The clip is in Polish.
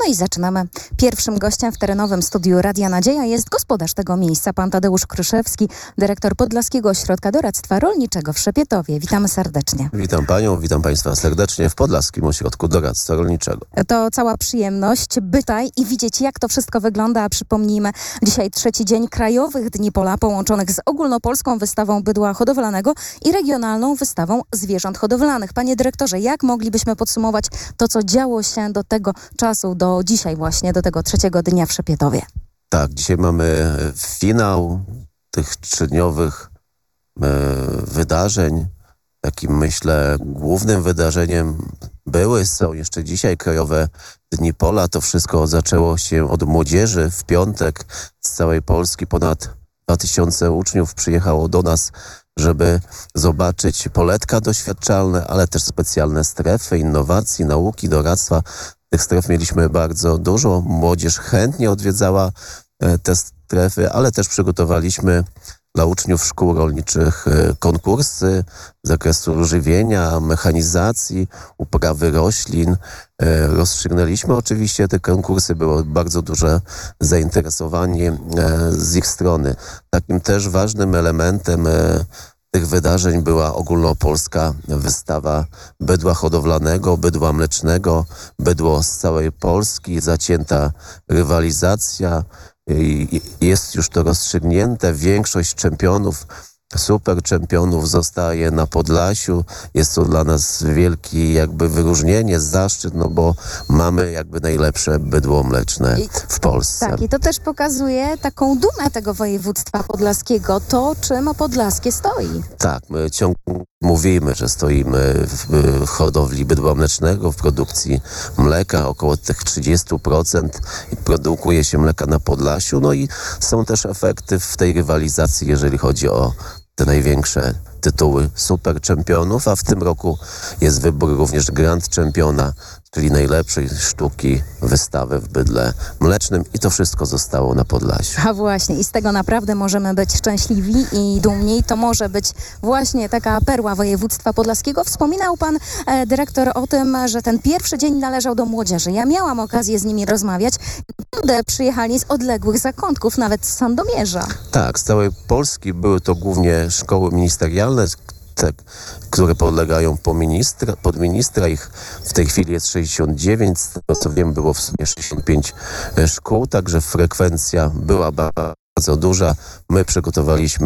No i zaczynamy. Pierwszym gościem w terenowym studiu Radia Nadzieja jest gospodarz tego miejsca, pan Tadeusz Kryszewski, dyrektor Podlaskiego Ośrodka Doradztwa Rolniczego w Szepietowie. Witamy serdecznie. Witam panią, witam państwa serdecznie w Podlaskim Ośrodku Doradztwa Rolniczego. To cała przyjemność być tutaj i widzieć, jak to wszystko wygląda. A przypomnijmy, dzisiaj trzeci dzień Krajowych Dni Pola połączonych z ogólnopolską wystawą bydła hodowlanego i regionalną wystawą zwierząt hodowlanych. Panie dyrektorze, jak moglibyśmy podsumować to, co działo się do tego czasu, do dzisiaj właśnie, do tego trzeciego dnia w Szepietowie? Tak, dzisiaj mamy finał tych trzydniowych wydarzeń. Takim, myślę, głównym wydarzeniem są jeszcze dzisiaj Krajowe Dni Pola. To wszystko zaczęło się od młodzieży. W piątek z całej Polski ponad 2000 uczniów przyjechało do nas, żeby zobaczyć poletka doświadczalne, ale też specjalne strefy innowacji, nauki, doradztwa. Tych stref mieliśmy bardzo dużo. Młodzież chętnie odwiedzała te strefy, ale też przygotowaliśmy dla uczniów szkół rolniczych konkursy z zakresu żywienia, mechanizacji, uprawy roślin. Rozstrzygnęliśmy oczywiście te konkursy, było bardzo duże zainteresowanie z ich strony. Takim też ważnym elementem tych wydarzeń była ogólnopolska wystawa bydła hodowlanego, bydła mlecznego, bydło z całej Polski, zacięta rywalizacja. Jest już to rozstrzygnięte. Większość czempionów, super czempionów zostaje na Podlasiu. Jest to dla nas wielki jakby wyróżnienie, zaszczyt, no bo mamy jakby najlepsze bydło mleczne w Polsce. Tak, i to też pokazuje taką dumę tego województwa podlaskiego, to czym Podlaskie stoi. Tak, my ciągle mówimy, że stoimy w hodowli bydła mlecznego, w produkcji mleka. Około tych 30% produkuje się mleka na Podlasiu. No i są też efekty w tej rywalizacji, jeżeli chodzi o te największe tytuły super czempionów, a w tym roku jest wybór również Grand Czempiona, czyli najlepszej sztuki wystawy w bydle mlecznym i to wszystko zostało na Podlasiu. A właśnie, i z tego naprawdę możemy być szczęśliwi i dumni. To może być właśnie taka perła województwa podlaskiego. Wspominał pan dyrektor o tym, że ten pierwszy dzień należał do młodzieży. Ja miałam okazję z nimi rozmawiać. Przyjechali z odległych zakątków, nawet z Sandomierza. Tak, z całej Polski były to głównie szkoły ministerialne, które podlegają pod ministra. Ich w tej chwili jest 69, z tego co wiem było w sumie 65 szkół, także frekwencja była bardzo duża. My przygotowaliśmy